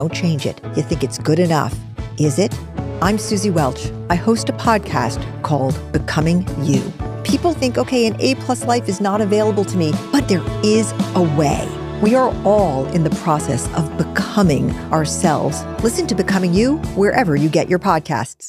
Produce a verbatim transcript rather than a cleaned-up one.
Don't change it. You think it's good enough. Is it? I'm Susie Welch. I host a podcast called Becoming You. People think, okay, an A-plus life is not available to me, but there is a way. We are all in the process of becoming ourselves. Listen to Becoming You wherever you get your podcasts.